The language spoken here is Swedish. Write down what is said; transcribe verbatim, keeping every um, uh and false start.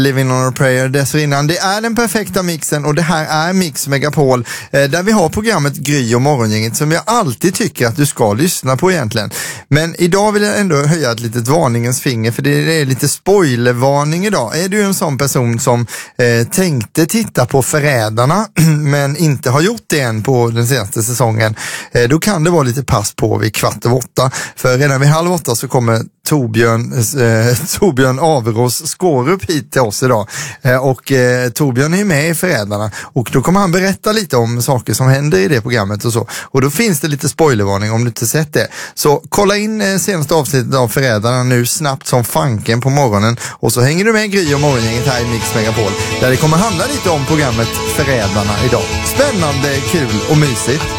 Living on a prayer dessförinnan. Det är den perfekta mixen och det här är Mix Megapol eh, där vi har programmet Gry och morgongänget som jag alltid tycker att du ska lyssna på egentligen. Men idag vill jag ändå höja ett litet varningens finger för det är lite spoilervarning idag. Är du en sån person som eh, tänkte titta på Förrädarna men inte har gjort det än på den senaste säsongen, eh, då kan det vara lite pass på vid kvart över åtta. För redan vid halv åtta så kommer Torbjörn, eh, Torbjörn Averås Skårup hit till oss idag. Eh, och eh, Torbjörn är med i Förrädarna och då kommer han berätta lite om saker som händer i det programmet och så. Och då finns det lite spoilervarning om du inte sett det. Så kolla in eh, senaste avsnittet av Förrädarna nu snabbt som fanken på morgonen och så hänger du med Gry och morgongänget här i Mix Megapol där det kommer handla lite om programmet Förrädarna idag. Spännande, kul och mysigt.